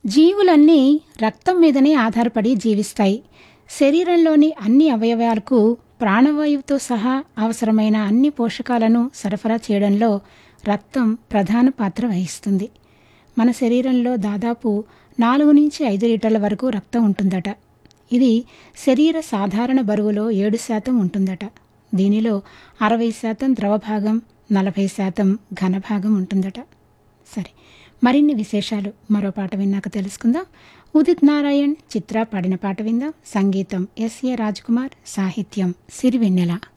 జీవులన్నీ రక్తం మీదనే ఆధారపడి జీవిస్తాయి. శరీరంలోని అన్ని అవయవాలకు ప్రాణవాయువుతో సహా అవసరమైన అన్ని పోషకాలను సరఫరా చేయడంలో రక్తం ప్రధాన పాత్ర వహిస్తుంది. మన శరీరంలో దాదాపు 4 నుంచి 5 లీటర్ల వరకు రక్తం ఉంటుందట. ఇది శరీర సాధారణ బరువులో 7% ఉంటుందట. దీనిలో 60% ద్రవ భాగం, 40% ఘన భాగం ఉంటుందట. సరే, మరిన్ని విశేషాలు మరో పాట విన్నాక తెలుసుకుందాం. ఉదిత్ నారాయణ్, చిత్ర పాడిన పాట విందాం. సంగీతం ఎస్ఏ రాజ్కుమార్, సాహిత్యం సిరివెన్నెల.